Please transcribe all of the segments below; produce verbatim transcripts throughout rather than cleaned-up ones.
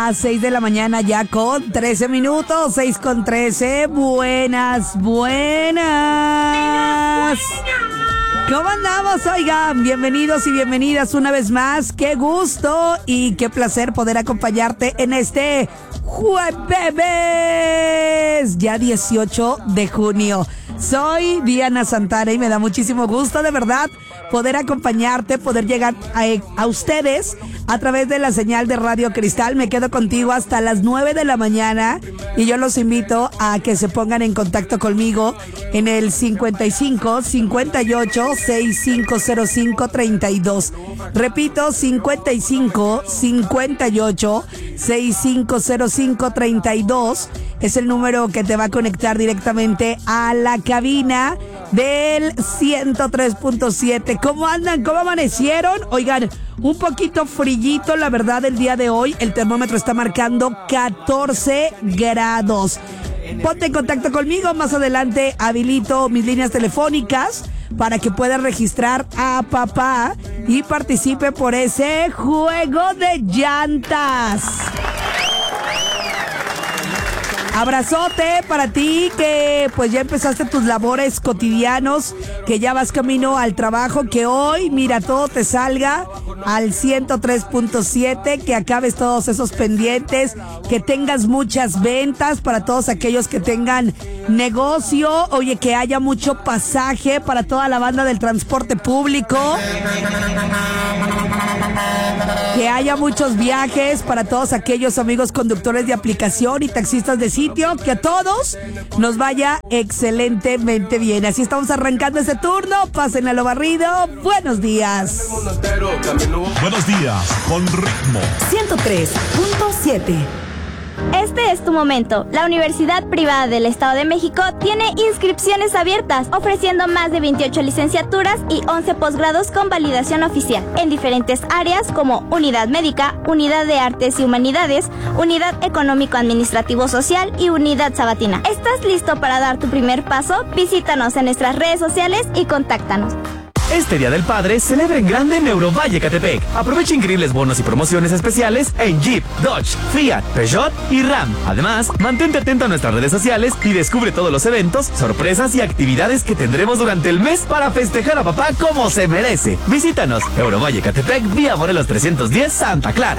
las seis de la mañana ya con trece minutos, seis con trece. Buenas, buenas. ¿Cómo andamos? Oigan, bienvenidos y bienvenidas una vez más. Qué gusto y qué placer poder acompañarte en este jueves, ya dieciocho de junio. Soy Diana Santana y me da muchísimo gusto, de verdad, poder acompañarte, poder llegar a, a ustedes a través de la señal de Radio Cristal. Me quedo contigo hasta las nueve de la mañana y yo los invito a que se pongan en contacto conmigo en el cincuenta y cinco, cincuenta y ocho, sesenta y cinco cero cinco, treinta y dos. Repito, cincuenta y cinco, cincuenta y ocho, sesenta y cinco cero cinco, treinta y dos. Es el número que te va a conectar directamente a la cabina del ciento tres punto siete. ¿Cómo andan? ¿Cómo amanecieron? Oigan, un poquito frillito, la verdad, el día de hoy. El termómetro está marcando catorce grados. Ponte en contacto conmigo. Más adelante habilito mis líneas telefónicas para que puedas registrar a papá y participe por ese juego de llantas. Abrazote para ti que pues ya empezaste tus labores cotidianos, que ya vas camino al trabajo, que hoy, mira, todo te salga al ciento tres punto siete, que acabes todos esos pendientes, que tengas muchas ventas para todos aquellos que tengan negocio, oye, que haya mucho pasaje para toda la banda del transporte público, que haya muchos viajes para todos aquellos amigos conductores de aplicación y taxistas de sitio, que a todos nos vaya excelentemente bien. Así estamos arrancando este turno. Pásenle a lo barrido. Buenos días. Buenos días, con ritmo. ciento tres punto siete. Este es tu momento. La Universidad Privada del Estado de México tiene inscripciones abiertas, ofreciendo más de veintiocho licenciaturas y once posgrados con validación oficial, en diferentes áreas como Unidad Médica, Unidad de Artes y Humanidades, Unidad Económico-Administrativo-Social y Unidad Sabatina. ¿Estás listo para dar tu primer paso? Visítanos en nuestras redes sociales y contáctanos. Este Día del Padre celebra en grande en Eurovalle Ecatepec. Aprovecha increíbles bonos y promociones especiales en Jeep, Dodge, Fiat, Peugeot y Ram. Además, mantente atento a nuestras redes sociales y descubre todos los eventos, sorpresas y actividades que tendremos durante el mes para festejar a papá como se merece. Visítanos, Eurovalle Ecatepec, vía Morelos trescientos diez, Santa Clara.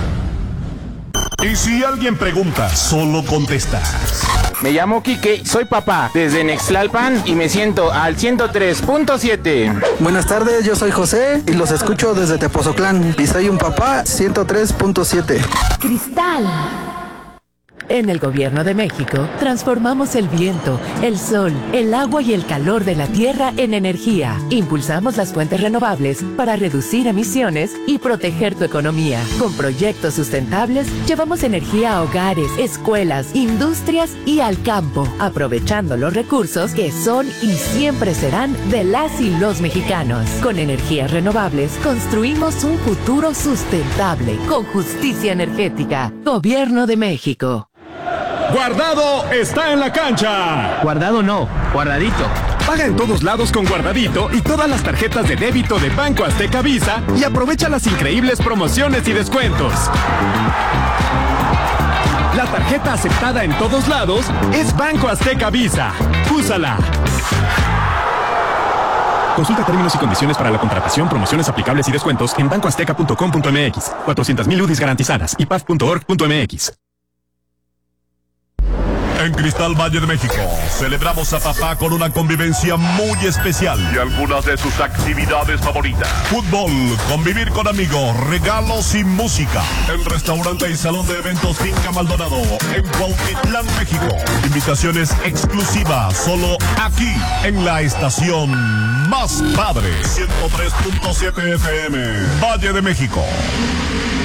Y si alguien pregunta, solo contestas. Me llamo Quique, soy papá desde Nextlalpan y me siento al ciento tres punto siete. Buenas tardes, yo soy José y los escucho desde Tepoztlán y soy un papá ciento tres punto siete. Cristal. En el Gobierno de México, transformamos el viento, el sol, el agua y el calor de la tierra en energía. Impulsamos las fuentes renovables para reducir emisiones y proteger tu economía. Con proyectos sustentables, llevamos energía a hogares, escuelas, industrias y al campo, aprovechando los recursos que son y siempre serán de las y los mexicanos. Con energías renovables, construimos un futuro sustentable, con justicia energética. Gobierno de México. Guardado está en la cancha. Guardado no, guardadito. Paga en todos lados con Guardadito y todas las tarjetas de débito de Banco Azteca Visa y aprovecha las increíbles promociones y descuentos. La tarjeta aceptada en todos lados es Banco Azteca Visa. Úsala. Consulta términos y condiciones para la contratación, promociones aplicables y descuentos en banco azteca punto com punto m x. cuatrocientas mil U D Is garantizadas y p a f punto org punto m x. En Cristal Valle de México, celebramos a papá con una convivencia muy especial y algunas de sus actividades favoritas. Fútbol, convivir con amigos, regalos y música. El restaurante y salón de eventos Finca Maldonado, en Cuautitlán, México. Invitaciones exclusivas, solo aquí, en la estación más padre. ciento tres punto siete F M, Valle de México.